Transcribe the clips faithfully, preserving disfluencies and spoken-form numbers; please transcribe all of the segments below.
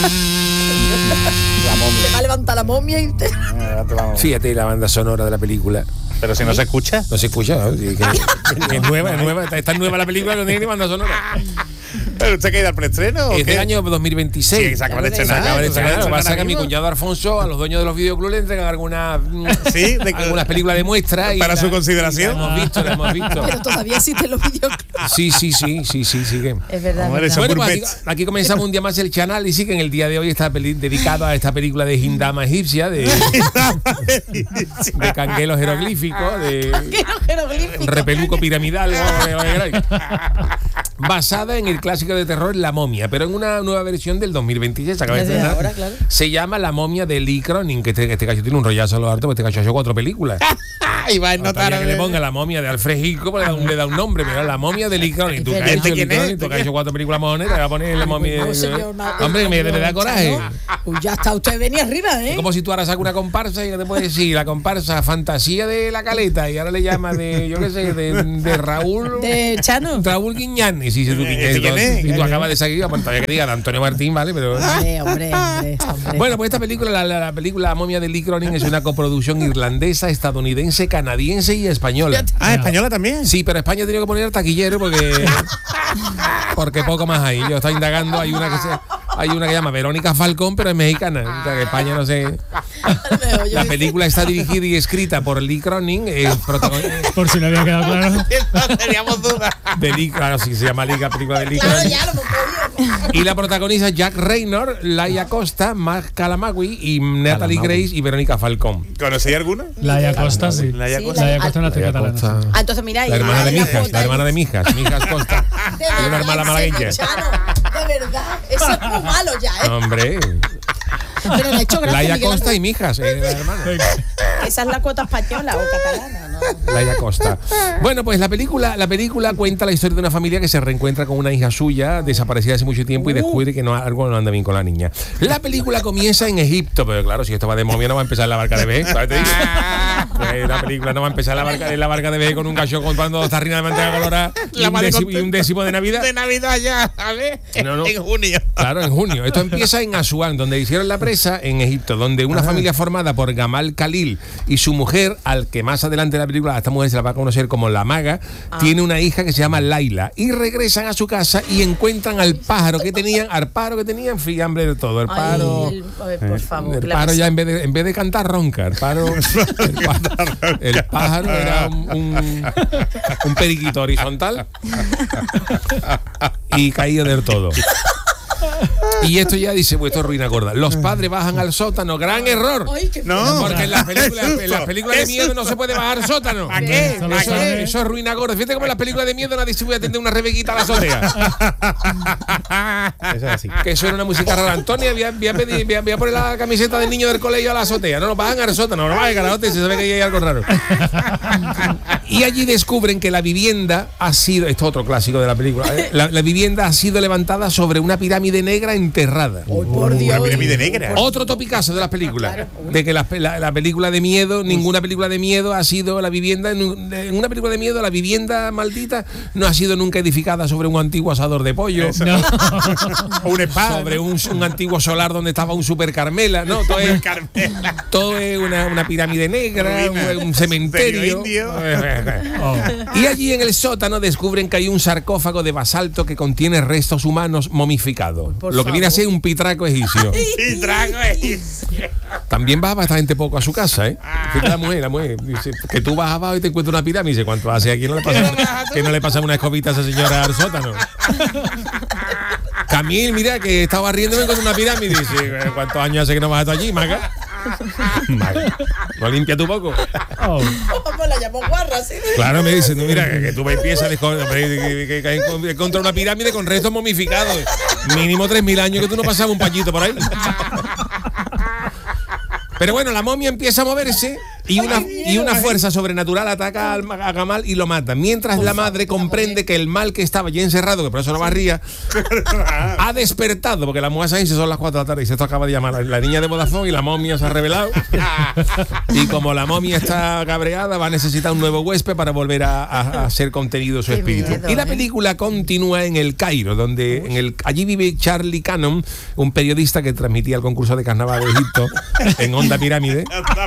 La momia. Te va a levantar la momia y te... Fíjate la banda sonora de la película. Pero si no se escucha. No se escucha, ¿no? Sí, que- es nueva, es nueva. Está, está nueva la película, no tiene ni banda sonora. ¿Pero usted qué ido al preestreno? Es del año dos mil veintiséis. Sí, se acaba de Se estrenar. acaba de Se acaba estrenar. de Lo que pasa es estrenar que a mi mismo. cuñado Alfonso, a los dueños de los videoclubs, le entregan algunas, Sí, de- algunas películas de muestra. y Para la- su consideración. y La hemos visto, la hemos visto. Pero todavía existen los videoclubs. Sí, sí, sí, sí, sí, sí. que- Es verdad. Hombre, es eso- verdad. Bueno, pues aquí, Burbets. aquí comenzamos un día más el canal y sí que en el día de hoy está peli- dedicado a esta película de Hindama egipcia, de, de canguelos jeroglíficos, de ¿Qué no jeroglífico? repeluco piramidal, ¿no? Lo que queráis. Basada en el clásico de terror La Momia, pero en una nueva versión del dos mil veintiséis. Se acaba de Desde estrenar. ahora, claro. Se llama La Momia de Lee Cronin, que este, este cacho tiene un rollazo a lo harto, porque este cacho ha hecho cuatro películas. Y va a No notar que le ponga La Momia de Alfred Hitchcock, le da un, le da un nombre, mira, La Momia de Lee Cronin. Tú que has ¿Este hecho Lee quién es? Cronin, tú que has hecho cuatro películas mojoneras, le vas a poner La Momia. No, señor, ma- Hombre, me, me da coraje. Pues ya está, usted venía arriba, ¿eh? Es como si tú ahora sacas una comparsa y que te puedes decir, la comparsa Fantasía de la Caleta, y ahora le llamas de, yo qué sé, de, de Raúl. De Chano. Raúl Guiñanes, y si tú, ¿Ese quién es? y tú acabas de salir, pues todavía que diga de Antonio Martín, ¿vale? Pero. Hombre, hombre, hombre, hombre. Bueno, pues esta película, la, la, la película La Momia de Lee Cronin, es una coproducción irlandesa, estadounidense, canadiense y española. Ah, española también. Sí, pero España ha tenido que poner taquillero porque porque poco más hay. Yo estoy indagando, hay una que se hay una que llama Verónica Falcón, pero es mexicana. O sea, que España no sé. La película está dirigida y escrita por Lee Cronin, el protagonista Por si no había quedado claro. No teníamos duda. de Lee, claro, sí se llama Lee, la película de Lee Claro, Cronin. ya lo hemos podido. Y la protagoniza Jack Raynor, Laia Costa, Mark Calamagui y Natalie Calamagui. Grace y Verónica Falcón. ¿Conocéis alguna? Laia Costa, sí. Laia Sí, Costa. Laia Costa, una actriz Laia catalana. Costa. Ah, entonces mira, La hermana de ahí Mijas, foto la ahí. hermana de Mijas, Mijas Costa. De Hay una verdad, hermana en malagueña. serio, Chano, de verdad, eso es muy malo ya, ¿eh? Hombre, Pero le ha hecho gracia, Laia Miguel Costa Ángel. y Mijas, eh, la hermana. Esa es la cuota española o catalana, ¿no? Laia Costa. Bueno, pues la película, la película cuenta la historia de una familia que se reencuentra con una hija suya desaparecida hace mucho tiempo y descubre que no, algo no anda bien con la niña. La película comienza en Egipto, pero claro, si esto va de momia no va a empezar en la barca de B. ¿Sabes? Te digo. Pues la película no va a empezar en la barca, en la barca de B con un gallo comprando dos tarrinas de manteca colorada y La un, madre décimo, y un contenta. décimo de Navidad. De Navidad ya, a ver. No, no. En junio. Claro, en junio. Esto empieza en Asuán, donde hicieron la presa, en Egipto, donde una familia formada por Gamal Khalil y su mujer, al que más adelante de la película esta mujer se la va a conocer como la maga, tiene una hija que se llama Laila. Y regresan a su casa y encuentran al pájaro que tenían, al pájaro que tenían, fiambre de todo. El pájaro. Ay, el- a ver, por favor. El que la pájaro pasa- ya en vez de, en vez de cantar ronca, el pájaro, el pájaro, el pájaro era un, un, un periquito horizontal y caído del todo. Y esto ya dice, pues esto es ruina gorda. Los padres bajan al sótano, gran error. Ay, qué No. Porque en las películas, en las películas de Qué miedo no se puede bajar al sótano. ¿Para qué? Solo ¿Para Eso, sabe- eso es ruina gorda. Fíjate como en las películas de miedo nadie se puede atender una rebequita a la azotea. Eso es así. Que eso era una música rara. Antonio, voy a, voy a pedir- voy a- voy a poner la camiseta del niño del colegio a la azotea. No, no, bajan al sótano, no bajan carajote, se sabe que hay algo raro. Y allí descubren que la vivienda ha sido, esto es otro clásico de la película, ¿eh? la, la vivienda ha sido levantada sobre una pirámide negra enterrada. Ay, por Dios. Una pirámide negra. Otro topicazo de las películas. De que la, la- la película de miedo, ninguna película de miedo ha sido la vivienda. En un- en una película de miedo, la vivienda maldita no ha sido nunca edificada sobre un antiguo asador de pollo. No. O un espada. Sobre un, un antiguo solar donde estaba un super Carmela. No, todo es, Carmela. todo es una, una pirámide negra, un, Ruina. un cementerio. Indio. Oh. Y allí en el sótano descubren que hay un sarcófago de basalto que contiene restos humanos momificados. Por Lo que viene a favor. ser un pitraco egipcio. Y trago ahí. También baja bastante poco a su casa, ¿eh? Fíjate la mujer, la mujer. Dice, que tú vas abajo y te encuentras una pirámide. Dice, ¿cuánto hace aquí? No le pasa, que no le pasa una escobita a esa señora al sótano. Camil, mira, que estaba riendo y me encontré una pirámide. Dice, ¿cuántos años hace que no vas allí, maga? Maga. ¿No limpia tu poco? Oh. Vamos, la llamó guarra, ¿sí? Claro, me dice, no, mira, que, que tú empiezas a descubrir que, que, que, que encontré una pirámide con restos momificados. Mínimo tres mil años que tú no pasabas un pañito por ahí. Pero bueno, la momia empieza a moverse Y una, y una fuerza sobrenatural ataca al- a Gamal y lo mata. Mientras la madre comprende que el mal que estaba ya encerrado, que por eso no barría, ha despertado, porque la mujer se son las cuatro de la tarde y dice, esto acaba de llamar la, la niña de Vodafone y la momia se ha revelado. Y como la momia está cabreada, va a necesitar un nuevo huésped para volver a, a, a ser contenido su Qué espíritu. miedo, Y la ¿eh? película continúa en el Cairo, donde en el, allí vive Charlie Cannon, un periodista que transmitía el concurso de carnaval de Egipto en Onda Pirámide,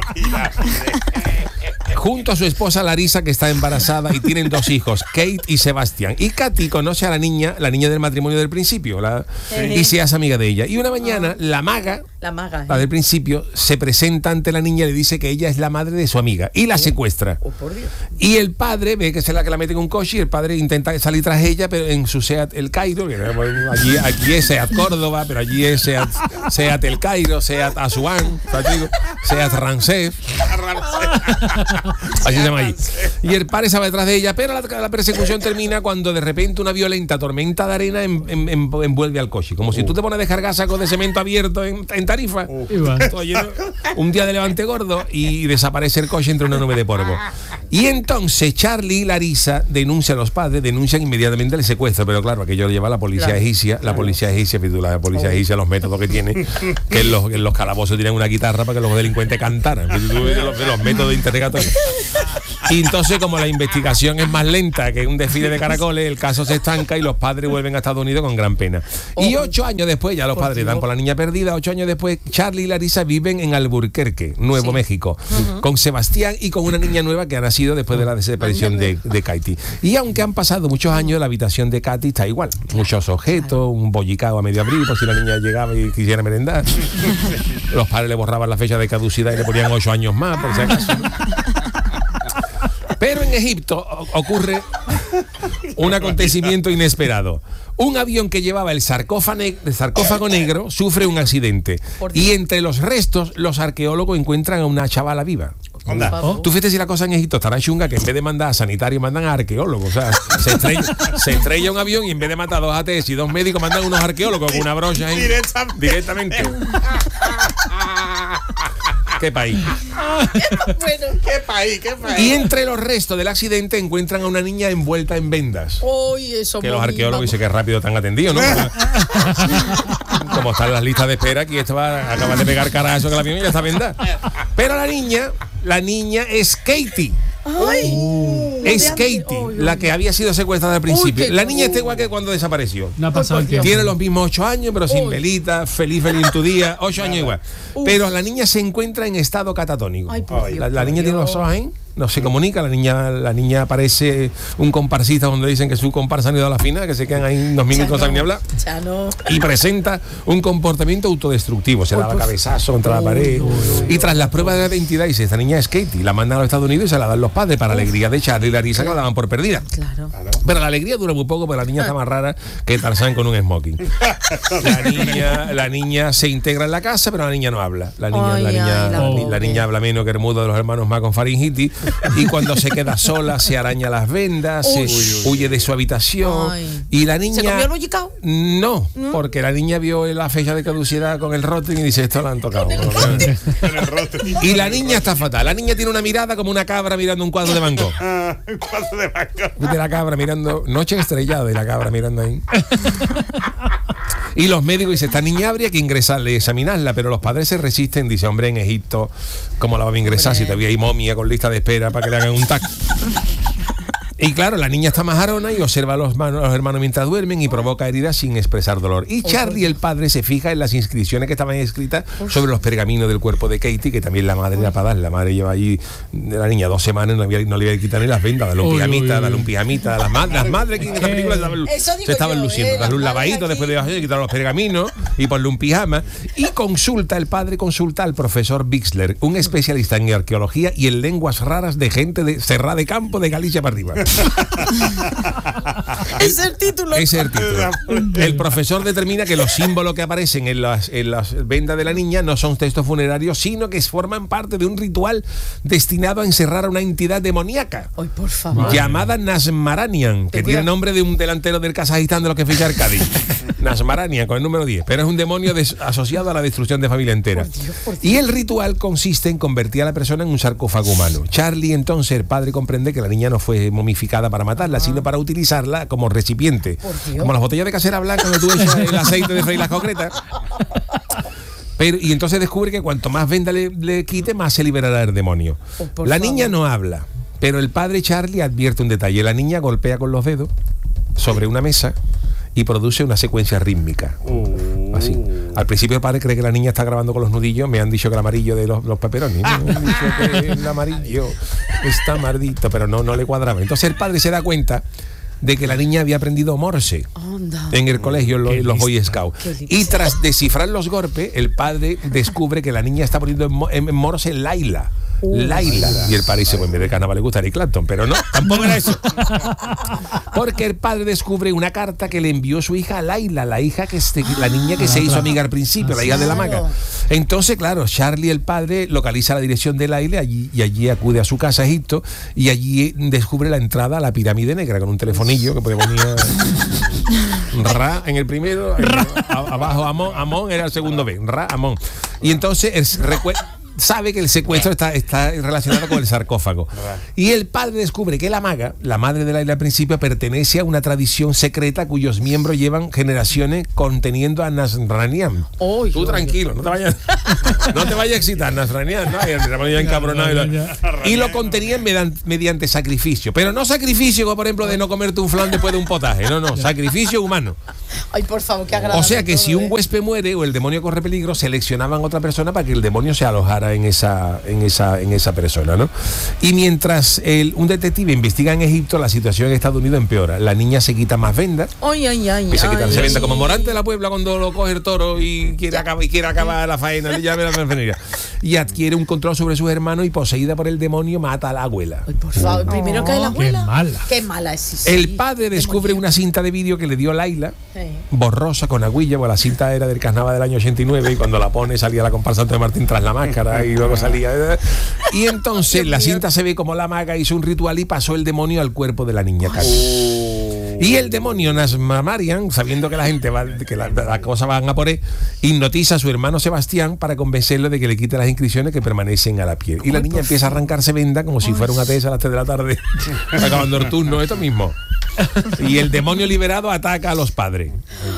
junto a su esposa Larisa, que está embarazada y tienen dos hijos, Kate y Sebastián. Y Katy conoce a la niña, la niña del matrimonio del principio, la- Sí. y se hace amiga de ella. Y una mañana, la maga, La maga. la del principio, se presenta ante la niña y le dice que ella es la madre de su amiga y la secuestra. Oh, por Dios. Y el padre ve que es la que la mete en un coche y el padre intenta salir tras ella, pero en su Seat El Cairo, que bueno, allí, aquí es Seat Córdoba, pero allí es Seat, Seat El Cairo, Seat Asuán, Seat Ramsés. Así se llama allí. Y el padre se va detrás de ella, pero la, la persecución termina cuando de repente una violenta tormenta de arena en- en- en- envuelve al coche. Como si tú te pones a descargar sacos de cemento abierto en, en Tarifa. Igual. Todo lleno, un día de levante gordo y desaparece el coche entre una nube de polvo. Y entonces Charlie y Larisa denuncian a los padres, denuncian inmediatamente el secuestro, pero claro, aquello lo lleva la policía Claro. egipcia, la policía egipcia, fíjate tú, la policía egipcia, los métodos que tiene, que en los, en los calabozos tienen una guitarra para que los delincuentes cantaran, fíjate tú, los, los métodos interrogatorios. Y entonces, como la investigación es más lenta que un desfile de caracoles, el caso se estanca y los padres vuelven a Estados Unidos con gran pena. Y ocho años después, ya los padres dan por la niña perdida, ocho años después, Charlie y Larisa viven en Albuquerque, Nuevo México, con Sebastián y con una niña nueva que ha nacido después de la desaparición de, de Katy. Y aunque han pasado muchos años, la habitación de Katy está igual. Muchos objetos, un bollicao a medio abril por si la niña llegaba y quisiera merendar. Los padres le borraban la fecha de caducidad y le ponían ocho años más, por si acaso. Pero en Egipto o- ocurre un acontecimiento inesperado. Un avión que llevaba el sarcófago, ne- el sarcófago negro sufre un accidente. Por Dios. Y entre los restos, los arqueólogos encuentran a una chavala viva. Anda. Oh. Tú fíjate si la cosa en Egipto estará chunga, que en vez de mandar a sanitarios mandan a arqueólogos. O sea, se estrella, se estrella un avión y en vez de matar a dos A T S y dos médicos mandan unos arqueólogos con una brocha ahí. Directamente. Directamente. ¿Qué país? Bueno. ¿Qué país? ¿Qué país? Y entre los restos del accidente encuentran a una niña envuelta en vendas. Uy, eso Que los muy- arqueólogos vamos. dicen que rápido están atendidos, ¿no? Como están las listas de espera, aquí esto va, acaba de pegar carajo que la avión ya está vendada. Pero la niña, la niña es Katy. Ay. Es de Katy, antes. Uy, la uy. que había sido secuestrada al principio. qué La niña está cosa. igual que cuando desapareció. No ha pasado el tiempo. Tiene los mismos ocho años, pero sin Uy. velita, feliz, feliz en tu día, ocho años igual. Pero la niña se encuentra en estado catatónico. Ay, por Dios, la, la por niña tiene Dios. los ojos ahí, no se comunica, la niña, la niña parece un comparsista donde dicen que su comparsa han ido a la final, que se quedan ahí unos minutos no saben ni hablar. Ya no. Y presenta un comportamiento autodestructivo, se Uy, daba pues. cabezazo contra la pared. Y tras las pruebas de identidad, dice, esta niña es Katy, la mandan a los Estados Unidos y se la dan los padres para alegría de Charlie y Larisa, que la daban por perdida. Claro. Pero la alegría dura muy poco, porque la niña está más rara que Tarzán con un smoking. La niña, la niña se integra en la casa, pero la niña no habla. La niña, Ay, la niña, ay, la la, ni- pobre. la niña habla menos que el mudo de los hermanos más con faringitis. Y cuando se queda sola, se araña las vendas, se Uy. huye de su habitación. Ay. Y la niña. ¿Se comió el bollicao? No, porque la niña vio la fecha de caducidad con el rostring y dice, esto la han tocado. En el rostro. Y la niña está fatal. La niña tiene una mirada como una cabra mirando un cuadro de Van Gogh. Ah, un cuadro de banco. De la cabra mirando, noche estrellada y la cabra mirando ahí. Y los médicos dicen, esta niña habría que ingresarle y examinarla, pero los padres se resisten, dice, hombre, en Egipto, ¿cómo la vamos a ingresar si todavía hay momia con lista de espera para que le hagan un tac? Y claro, la niña está majarona y observa a los, mano- a los hermanos mientras duermen y provoca heridas sin expresar dolor. Y Charlie, el padre, se fija en las inscripciones que estaban escritas sobre los pergaminos del cuerpo de Katy, que también la madre era para dar. La madre lleva allí, la niña, dos semanas, no, había, no le iba a quitar ni las vendas, dale un Uy, pijamita, uy, dale un uy. pijamita. Las, ma- las madres que en esta película se estaban, Eso digo se estaban yo, luciendo. eh, Darle un las madres lavadito aquí. después de quitar los pergaminos y ponle un pijama. Y consulta, el padre consulta al profesor Bixler, un especialista en arqueología y en lenguas raras de gente de Serra de Campo, de Galicia para arriba. Ese es el título. Ese es el título. El profesor determina que los símbolos que aparecen en las, en las vendas de la niña no son textos funerarios, sino que forman parte de un ritual destinado a encerrar a una entidad demoníaca Ay, por favor. llamada Nasmaranian, que Ten tiene cuidado. nombre de un delantero del Kazajistán de los que ficha el Cádiz. Nasmarania, con el número diez. Pero es un demonio des- asociado a la destrucción de familia entera. Por Dios, por Dios. Y el ritual consiste en convertir a la persona en un sarcófago humano. Charlie, entonces, el padre comprende que la niña no fue momificada para matarla, sino para utilizarla como recipiente. Por Dios. Como las botellas de casera blanca donde tú echas el aceite de freír las concretas. Pero, y entonces descubre que cuanto más venda le, le quite, más se liberará el demonio. Oh, por la favor. niña no habla, pero el padre Charlie advierte un detalle. La niña golpea con los dedos sobre una mesa y produce una secuencia rítmica. Así. Al principio el padre cree que la niña está grabando con los nudillos. Me han dicho que el amarillo de los, los pepperonis. Me han dicho que el amarillo está maldito, pero no, no le cuadraba. Entonces el padre se da cuenta de que la niña había aprendido Morse Anda. en el colegio, en los, Qué los Boy lista. Scouts. Qué lista. Y tras descifrar los golpes, el padre descubre que la niña está poniendo en, mo- en Morse Laila. Laila. Y el padre dice, pues en vez de carnaval le gusta Eric Clapton, pero no, tampoco era eso. Porque el padre descubre una carta que le envió su hija a Laila, la hija que este, la niña que se hizo amiga al principio, la hija de la maga. Claro. Entonces, claro, Charlie, el padre, localiza la dirección de Laila allí, y allí acude a su casa, Egipto, y allí descubre la entrada a la pirámide negra con un telefonillo que ponía Ra en el primero, en- a- abajo Amón, Amón era el segundo B, Ra, Amón. Y entonces él recue- sabe que el secuestro está, está relacionado con el sarcófago. Y el padre descubre que la maga, la madre de Laila al principio, pertenece a una tradición secreta cuyos miembros llevan generaciones conteniendo a Nasranian. Oy, Tú oy, tranquilo, no te vayas, no te vayas a excitar, Nasranian, ¿no? Y el demonio ya encabronado. Y, lo- Ya, y lo contenían medan- mediante sacrificio. Pero no sacrificio, como por ejemplo de no comerte un flan después de un potaje. No, no, sacrificio humano. Ay, por favor, qué agradable. O sea que todo, si un ¿eh? huésped muere o el demonio corre peligro, seleccionaban otra persona para que el demonio se alojara en esa, en esa, en esa persona, ¿no? Y mientras el, un detective investiga en Egipto, la situación en Estados Unidos empeora. La niña se quita más vendas. Ay, ay, ay. Empieza a quitarse ay. venda como Morante de la Puebla cuando lo coge el toro y quiere acabar, y quiere acabar la faena. Ya me la enfermería. Y adquiere un control sobre sus hermanos y poseída por el demonio mata a la abuela. Ay, por favor, primero cae la abuela. Qué mala. Qué mala es. Sí, sí. El padre descubre una cinta de vídeo que le dio Laila, Sí. borrosa con agüilla, porque la cinta era del carnaval del año ochenta y nueve y cuando la pone salía la comparsa de Martín tras la máscara y luego salía. Y entonces la cinta se ve como la maga hizo un ritual y pasó el demonio al cuerpo de la niña Carmen. Y el demonio Nasmamarian, sabiendo que la gente va, que la- las cosas van a por él, hipnotiza a su hermano Sebastián para convencerlo de que le quite las inscripciones que permanecen a la piel. Y la niña empieza a arrancarse venda como si fuera una tesa a las tres de la tarde, acabando el turno, esto mismo. Y el demonio liberado ataca a los padres.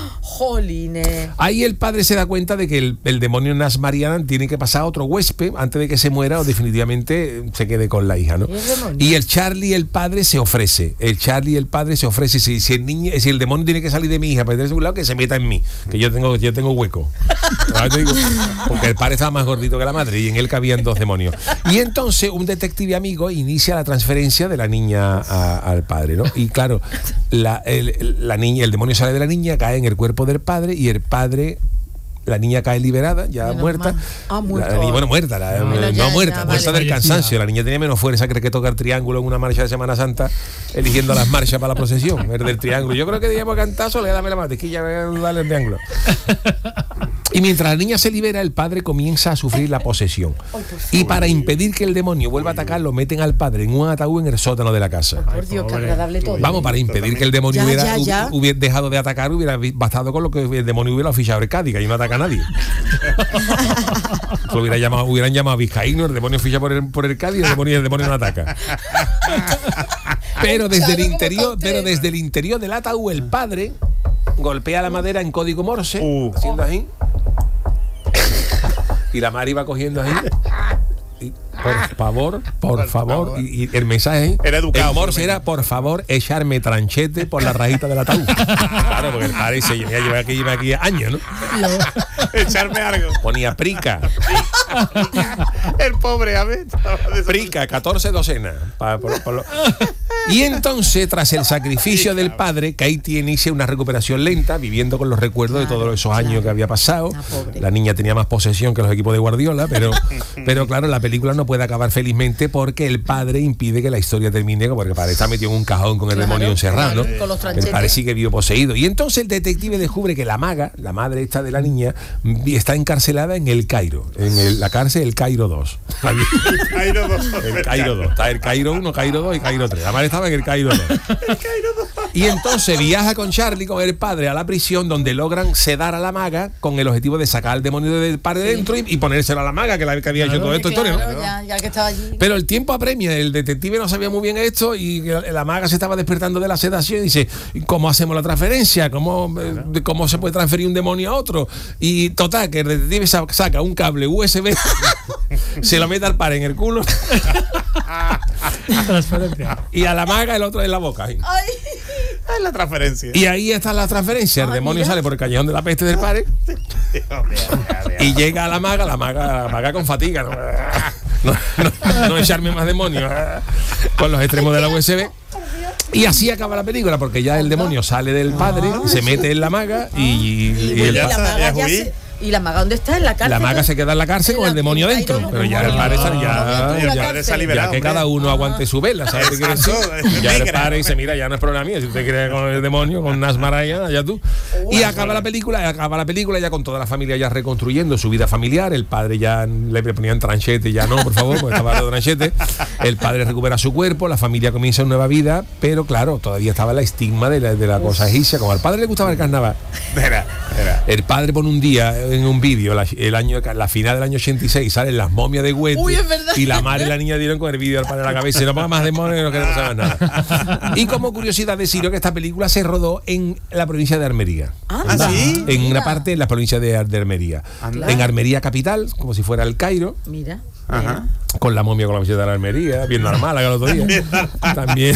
Jolines. Ahí el padre se da cuenta de que el, el demonio Nasmarian tiene que pasar a otro huésped antes de que se muera o definitivamente se quede con la hija, ¿no? ¿Y el demonio? Y el Charlie, el padre, se ofrece. El Charlie, el padre, se ofrece. Si, si el niño, si el demonio tiene que salir de mi hija para tener un lado, que se meta en mí, que yo tengo, yo tengo hueco. Ahora te digo, porque el padre estaba más gordito que la madre y en él cabían dos demonios. Y entonces un detective amigo inicia la transferencia de la niña a- al padre, ¿no? Y claro, la, el, la niña, el demonio sale de la niña, cae en el cuerpo del padre y el padre, la niña cae liberada, ya Menos muerta. mal. Ah, muerta. La niña- bueno, muerta, la- Bueno, no ya, muerta, ya, muerta vale. del cansancio. La niña tenía menos fuerza, cree que toca el triángulo en una marcha de Semana Santa, eligiendo las marchas para la procesión, el del triángulo. Yo creo que debíamos cantar solo, dame la mantequilla, dale el triángulo. Y mientras la niña se libera, el padre comienza a sufrir la posesión. Y para impedir que el demonio vuelva a atacarlo, meten al padre en un ataúd en el sótano de la casa. Por Dios, qué pobre. agradable todo. Vamos, para impedir que el demonio Ya, hubiera, ya, ya. hubi- hubiera dejado de atacar, hubiera vi- bastado con lo que el demonio hubiera fichado el Cádiz, que ahí no ataca a nadie. Lo hubiera llamado, hubieran llamado a Vizcaíno, el demonio ficha por el, por el Cádiz y el demonio, el demonio no ataca. Pero desde el Charo, ¿cómo interior, está pero usted? desde el interior del ataúd, el padre golpea la madera en código Morse, Uh. haciendo así. Y la Mari va cogiendo ahí. Y, por favor, por, Por favor. favor. Y, y el mensaje Era educado, el Morse por lo era, menos. por favor, echarme tranchete por la rajita del ataúd. Claro, porque el padre se lleva, lleva aquí, lleva aquí años, ¿no? Echarme algo. Ponía prica, El pobre, a ver. prica, catorce docenas. Pa- por- por lo- Y entonces, tras el sacrificio del padre, Katie inicia una recuperación lenta, viviendo con los recuerdos de todos esos años que había pasado. Ah, pobre. La niña tenía más posesión que los equipos de Guardiola, pero, pero claro, la película no puede acabar felizmente porque el padre impide que la historia termine, porque el padre está metido en un cajón con el Claro, demonio encerrado, ¿no? claro, con los El tranchetes. padre sigue vivo poseído. Y entonces el detective descubre que la maga, la madre esta de la niña, vi- está encarcelada en el Cairo, en el- la cárcel El Cairo dos. Allí- Ahí los dos. El Cairo dos. Está el Cairo uno, Cairo dos y Cairo tres. Además, madre estaba en el Cairo dos. Y entonces viaja con Charlie, con el padre, a la prisión donde logran sedar a la maga con el objetivo de sacar al demonio del padre de dentro y, y ponérselo a la maga que, la, que había hecho toda esta historia, Claro, ¿no? ya, ya que estaba allí. Pero el tiempo apremia, el detective no sabía muy bien esto y la, la maga se estaba despertando de la sedación y dice, ¿cómo hacemos la transferencia? ¿Cómo, eh, ¿Cómo se puede transferir un demonio a otro? Y total, que el detective sa- saca un cable U S B, se lo mete al par en el culo Transferencia. y a la maga el otro en la boca. Ay, Es la transferencia. Y ahí está la transferencia, el Ah, demonio mira. sale por el callejón de la peste del padre y llega a la maga, la maga, la maga con fatiga, no, no, no, no echarme más demonios con los extremos de la U S B. Y así acaba la película, porque ya el demonio sale del padre, se mete en la maga y, y y el ya la pa- está, maga ya ya juí. se- ¿Y la maga dónde está? ¿En la cárcel? la maga se queda en la cárcel con el demonio dentro, pero ya el padre está No, ya, no, ya, la padre se ha cárcel. liberado, ya que hombre. cada uno aguante su vela, ¿sabes qué quiere decir? Exacto, Ya el negra. padre dice, mira, ya no es problema mío, si usted quiere con el demonio, con Nasmaraya, allá tú. Y acaba la película, y acaba la película ya con toda la familia ya reconstruyendo su vida familiar, el padre ya le ponían tranchete, ya no, por favor, porque estaba de tranchete, el padre recupera su cuerpo, la familia comienza una nueva vida, pero claro, todavía estaba la estigma de la, de la cosa egipcia, como al padre le gustaba el carnaval. Era, era. El padre pone un día en un vídeo, la, el año, la final del año ochenta y seis, salen las momias de Huete. Uy, es verdad. Y la madre y la niña dieron con el vídeo al padre en la cabeza. Y no ponga más demonios, no queremos saber nada. Y como curiosidad deciros que esta película se rodó en la provincia de Armería. ¿Ah, sí? En una Mira. parte en la provincia de, de Armería. Anda. En Armería capital, como si fuera el Cairo. Mira. Ajá. Con la momia con la visita de la Almería, viendo al Málaga el otro día. También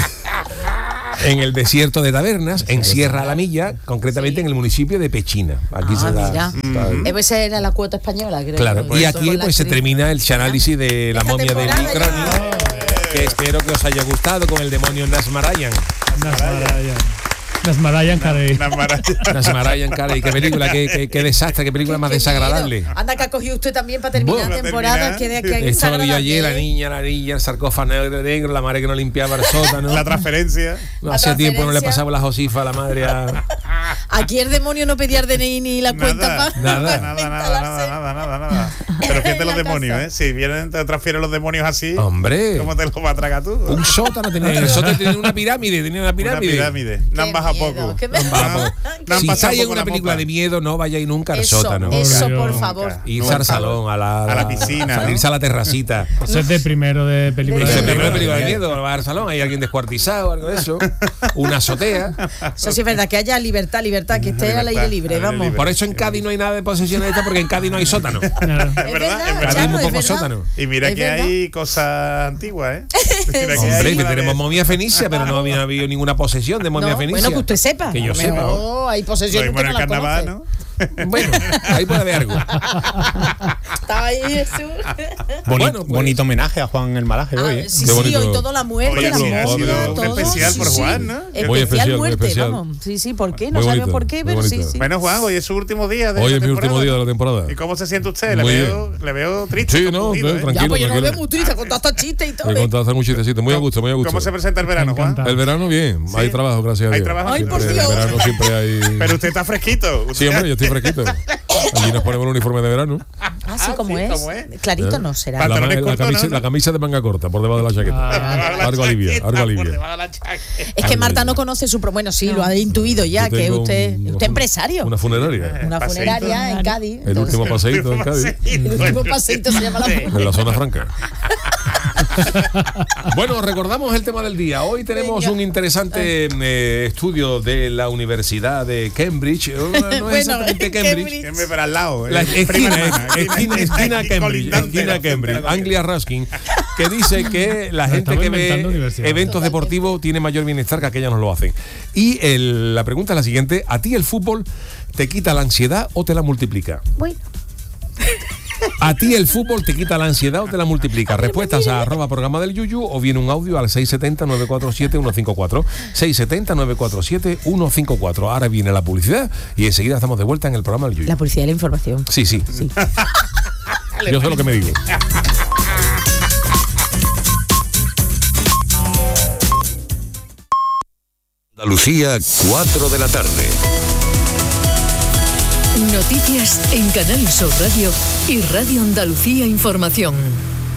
en el desierto de Tabernas, en Sierra La Milla, concretamente en el municipio de Pechina. Aquí Ah, se da. mira. está- Esa era la cuota española, creo. Claro, Pues y eso aquí con la pues se actriz. termina el análisis de la Esta momia de temporada Likrani, ya. que espero que os haya gustado, con el demonio Nasmarayan. Nasmarayan. Nasmarayan Carey. Una maravilla. Nasmarayan, cara, y qué película, qué, qué, qué desastre, qué película más Qué desagradable. miedo. Anda, que ha cogido usted también para terminar Bueno, la temporada. terminar. Que de aquí a Esto lo vi yo ayer, la desagradable. niña, la niña, el sarcófago negro, negro, la madre que no limpiaba el sótano. La transferencia. No, la hacía tiempo no le transferencia. pasaba la josifa a la madre a... Aquí el demonio no pedía el D N I ni la cuenta Nada, para nada. nada, nada, nada, nada, nada, nada. Pero fíjate En los la demonios, casa. ¿eh? Si vienen, te transfieren los demonios así, Hombre, ¿cómo te los va a tragar tú? un sótano tenía, el sótano tenía una pirámide, tenía una Una pirámide. pirámide. No han Qué bajado miedo, poco. qué me- Vamos. No han Si pasado estáis en poco una la película mota. de miedo, no vayáis nunca al Eso, sótano. eso, Nunca. por favor. Irse al salón, a la, A la piscina, salirse a la terracita. Eso es de primero de película Eso Eso es de primera de- película de miedo, va al salón, hay alguien descuartizado, algo de eso. Una azotea. Eso sí es verdad, que haya libertad, libertad, que esté al aire Libertad, libre, al aire vamos. libre. Por eso en Cádiz no hay nada de posesiones de esta, porque en Cádiz no hay sótano. Claro. Es verdad, verdad, es verdad. Cádiz Chano, muy es poco verdad. sótano. Y mira Es que verdad. hay cosas antiguas, ¿eh? Mira que Hombre, hay que la de- tenemos momia fenicia, pero no había habido ninguna posesión de momia No, fenicia. bueno, que usted sepa. Que yo A lo sepa. mejor hay Lo posesiones mismo que en no el la carnaval, conoce. ¿no? Bueno, ahí puede haber algo. Estaba ahí Jesús. Boni- Bueno, pues- bonito homenaje a Juan el Malaje Ah, hoy, ¿eh? sí, Qué sí, bonito. hoy todo la muerte, Oye, la sí, ha moda, sido todo. especial sí, por sí. Juan, ¿no? Especial Muy especial, muy muerte, especial. vamos. Sí, sí, ¿por qué? No Muy sabemos bonito, por qué, muy pero sí, bonito. sí. Bueno, Juan, hoy es su último día de Hoy la es mi último temporada, día de ¿no? la temporada. ¿Y cómo se siente usted? Le Muy veo, le veo triste. Sí, no, confundido, no, ¿eh? tranquilo. Ya, pues yo no lo tranquilo. veo muy triste con tantos chistes y todo. Me he ¿eh? contado hacer un chistecito. Muy a gusto, muy a gusto. ¿Cómo se presenta el verano, Juan? encantado. El verano bien, hay trabajo, gracias a Hay Dios. trabajo. Ay, por Siempre- Dios. El verano siempre hay... Pero usted está fresquito. Sí, hombre, yo estoy fresquito. Allí nos ponemos el uniforme de verano. Ah, sí, Ah, como sí, es. ¿cómo es? Clarito no será. La, Pantalones manga- la cortos, camisa, ¿no? la camisa de manga corta, por debajo de la chaqueta. La Algo alivia, chaqueta, algo por alivia. debajo de la chaqueta. Es que Marta no conoce su... pro- Bueno, sí, lo ha intuido ya, Yo que tengo usted un- usted empresario. Una funeraria. Una Paseíto. funeraria en Cádiz. El último paseíto en Cádiz. El último paseíto se llama la funeraria. En la zona franca. Bueno, recordamos el tema del día. Hoy tenemos Venga. un interesante eh, estudio de la Universidad de Cambridge. Eh, No es Bueno, exactamente Cambridge. Cambridge. Siempre para al lado. La eh, prima esquina, hermana, es- esquina, esquina aquí Cambridge, colindante esquina la Cambridge, frontera. Anglia Ruskin, que dice que la gente estamos que ve inventando universidades. eventos deportivos tiene mayor bienestar que aquellas no lo hacen. Y el- la pregunta es la siguiente: ¿a ti el fútbol te quita la ansiedad o te la multiplica? Bueno. ¿A ti el fútbol te quita la ansiedad o te la multiplica? Respuestas a arroba programa del Yuyu o viene un audio al seis siete cero, nueve cuatro siete, uno cinco cuatro. seis siete cero, nueve cuatro siete, uno cinco cuatro. Ahora viene la publicidad y enseguida estamos de vuelta en el programa del Yuyu. La publicidad de la información. Sí, sí. Yo sé lo que me digo. Andalucía, cuatro de la tarde. Noticias en Canal Sur Radio y Radio Andalucía Información.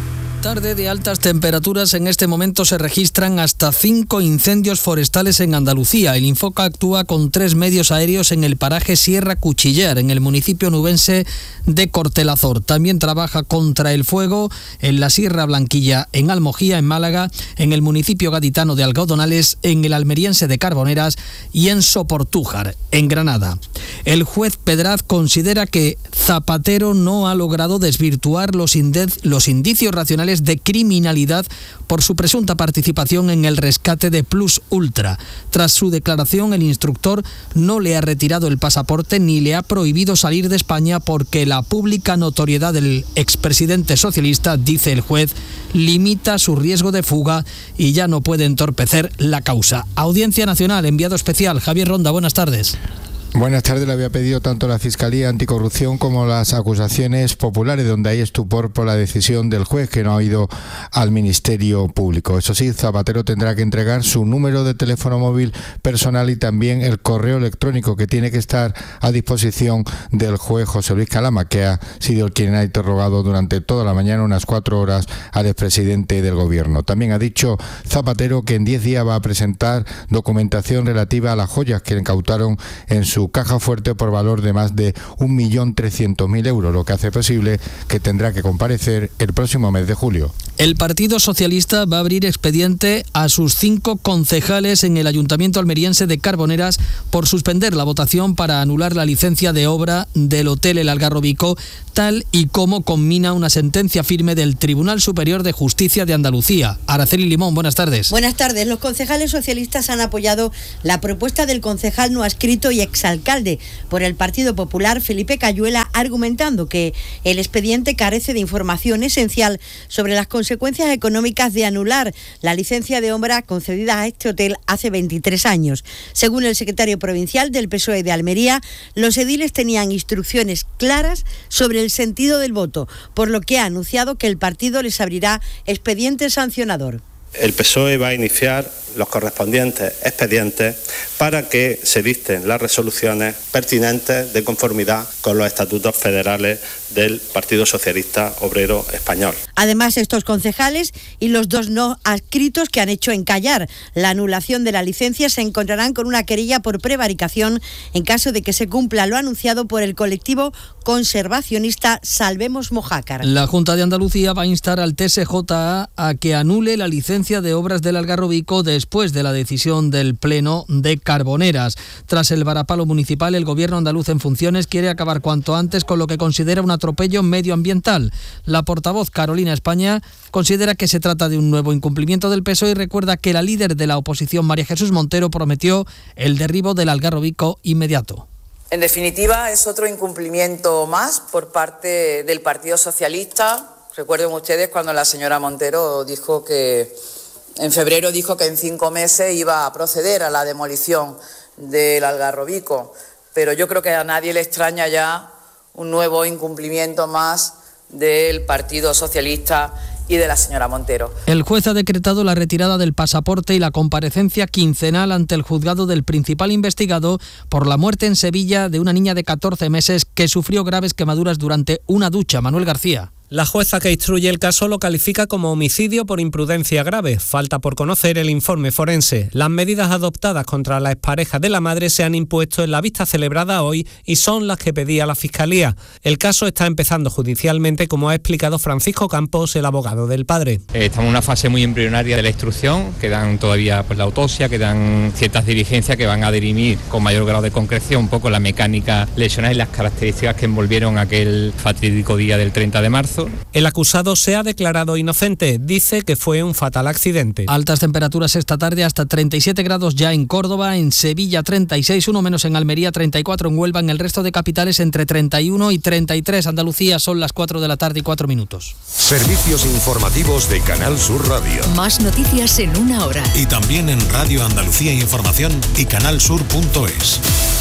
Tarde de altas temperaturas. En este momento se registran hasta cinco incendios forestales en Andalucía. El Infoca actúa con tres medios aéreos en el paraje Sierra Cuchillar, en el municipio nubense de Cortelazor. También trabaja contra el fuego en la Sierra Blanquilla, en Almojía, en Málaga, en el municipio gaditano de Algodonales, en el almeriense de Carboneras y en Soportújar, en Granada. El juez Pedraz considera que Zapatero no ha logrado desvirtuar los, indez, los indicios racionales de criminalidad por su presunta participación en el rescate de Plus Ultra. Tras su declaración, el instructor no le ha retirado el pasaporte ni le ha prohibido salir de España porque la pública notoriedad del expresidente socialista, dice el juez, limita su riesgo de fuga y ya no puede entorpecer la causa. Audiencia Nacional, enviado especial, Javier Ronda, buenas tardes. Buenas tardes. Le había pedido tanto la Fiscalía Anticorrupción como las acusaciones populares, donde hay estupor por la decisión del juez que no ha ido al Ministerio Público. Eso sí, Zapatero tendrá que entregar su número de teléfono móvil personal y también el correo electrónico que tiene que estar a disposición del juez José Luis Calama, que ha sido el quien ha interrogado durante toda la mañana, unas cuatro horas, al expresidente del Gobierno. También ha dicho Zapatero que en diez días va a presentar documentación relativa a las joyas que incautaron en su caja fuerte por valor de más de un millón trescientos mil euros, lo que hace posible que tendrá que comparecer el próximo mes de julio. El Partido Socialista va a abrir expediente a sus cinco concejales en el Ayuntamiento almeriense de Carboneras por suspender la votación para anular la licencia de obra del Hotel El Algarrobico, tal y como conmina una sentencia firme del Tribunal Superior de Justicia de Andalucía. Araceli Limón, buenas tardes. Buenas tardes. Los concejales socialistas han apoyado la propuesta del concejal no adscrito y exalcalde por el Partido Popular, Felipe Cayuela, argumentando que el expediente carece de información esencial sobre las consecuencias económicas de anular la licencia de obra concedida a este hotel hace veintitrés años. Según el secretario provincial del P S O E de Almería, los ediles tenían instrucciones claras sobre el sentido del voto, por lo que ha anunciado que el partido les abrirá expediente sancionador. El P S O E va a iniciar los correspondientes expedientes para que se dicten las resoluciones pertinentes de conformidad con los estatutos federales del Partido Socialista Obrero Español. Además, estos concejales y los dos no adscritos que han hecho encallar la anulación de la licencia se encontrarán con una querella por prevaricación en caso de que se cumpla lo anunciado por el colectivo conservacionista Salvemos Mojácar. La Junta de Andalucía va a instar al T S J A a que anule la licencia de obras del Algarrobico después de la decisión del Pleno de Carboneras. Tras el varapalo municipal, el Gobierno andaluz en funciones quiere acabar cuanto antes con lo que considera un atropello medioambiental. La portavoz Carolina España considera que se trata de un nuevo incumplimiento del P S O E y recuerda que la líder de la oposición, María Jesús Montero, prometió el derribo del Algarrobico inmediato. En definitiva, es otro incumplimiento más por parte del Partido Socialista. Recuerden ustedes cuando la señora Montero dijo que, en febrero dijo que en cinco meses iba a proceder a la demolición del Algarrobico, pero yo creo que a nadie le extraña ya un nuevo incumplimiento más del Partido Socialista y de la señora Montero. El juez ha decretado la retirada del pasaporte y la comparecencia quincenal ante el juzgado del principal investigado por la muerte en Sevilla de una niña de catorce meses que sufrió graves quemaduras durante una ducha. Manuel García. La jueza que instruye el caso lo califica como homicidio por imprudencia grave. Falta por conocer el informe forense. Las medidas adoptadas contra la expareja de la madre se han impuesto en la vista celebrada hoy y son las que pedía la Fiscalía. El caso está empezando judicialmente, como ha explicado Francisco Campos, el abogado del padre. Estamos en una fase muy embrionaria de la instrucción, quedan todavía pues, la autopsia, quedan ciertas diligencias que van a dirimir con mayor grado de concreción un poco la mecánica lesional y las características que envolvieron aquel fatídico día del treinta de marzo. El acusado se ha declarado inocente, dice que fue un fatal accidente. Altas temperaturas esta tarde, hasta treinta y siete grados ya en Córdoba, en Sevilla treinta y seis, uno menos en Almería, treinta y cuatro en Huelva, en el resto de capitales entre treinta y uno y treinta y tres. Andalucía, son las cuatro de la tarde y cuatro minutos. Servicios informativos de Canal Sur Radio. Más noticias en una hora. Y también en Radio Andalucía Información y canalsur punto es.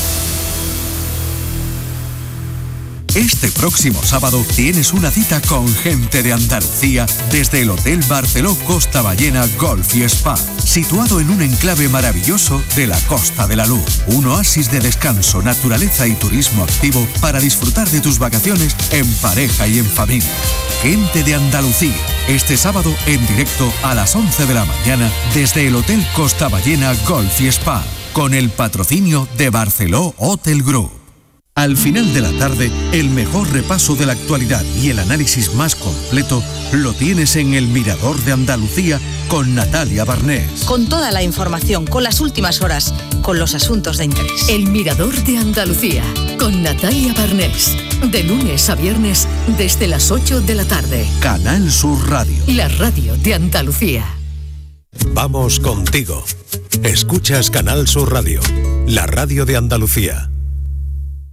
Este próximo sábado tienes una cita con gente de Andalucía desde el Hotel Barceló Costa Ballena Golf y Spa, situado en un enclave maravilloso de la Costa de la Luz. Un oasis de descanso, naturaleza y turismo activo para disfrutar de tus vacaciones en pareja y en familia. Gente de Andalucía. Este sábado en directo a las once de la mañana desde el Hotel Costa Ballena Golf y Spa, con el patrocinio de Barceló Hotel Group. Al final de la tarde, el mejor repaso de la actualidad y el análisis más completo lo tienes en El Mirador de Andalucía con Natalia Barnés. Con toda la información, con las últimas horas, con los asuntos de interés. El Mirador de Andalucía, con Natalia Barnés. De lunes a viernes, desde las ocho de la tarde. Canal Sur Radio. La radio de Andalucía. Vamos contigo. Escuchas Canal Sur Radio, la radio de Andalucía.